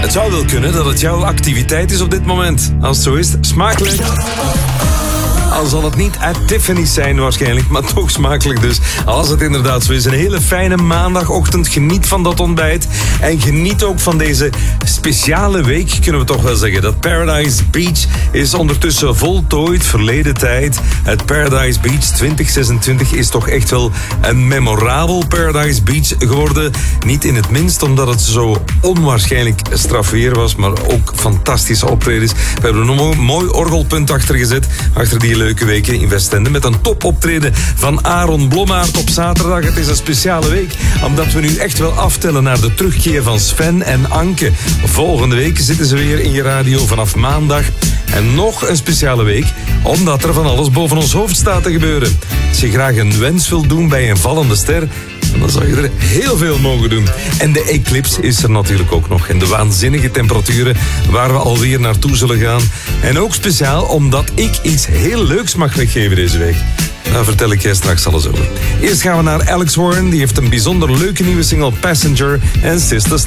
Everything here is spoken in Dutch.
Het zou wel kunnen dat het jouw activiteit is op dit moment. Als het zo is, smakelijk. Al zal het niet at Tiffany's zijn waarschijnlijk, maar toch smakelijk dus. Als het inderdaad zo is, een hele fijne maandagochtend. Geniet van dat ontbijt. En geniet ook van deze speciale week, kunnen we toch wel zeggen. Dat Paradise Beach is ondertussen voltooid, verleden tijd. Het Paradise Beach 2026 is toch echt wel een memorabel Paradise Beach geworden. Niet in het minst omdat het zo onwaarschijnlijk strafweer was, maar ook fantastische optredens. We hebben er een mooi orgelpunt achter gezet, achter die leuke weken in Westende, met een topoptreden van Aaron Blommaert op zaterdag. Het is een speciale week, omdat we nu echt wel aftellen naar de terugkeer van Sven en Anke. Volgende week zitten ze weer in je radio vanaf maandag. En nog een speciale week, omdat er van alles boven ons hoofd staat te gebeuren. Als je graag een wens wilt doen bij een vallende ster, dan zou je er heel veel mogen doen. En de eclipse is er natuurlijk ook nog. En de waanzinnige temperaturen waar we alweer naartoe zullen gaan. En ook speciaal omdat ik iets heel leuks mag weggeven deze week. Daar vertel ik jij straks alles over. Eerst gaan we naar Alex Warren. Die heeft een bijzonder leuke nieuwe single Passenger en Sisters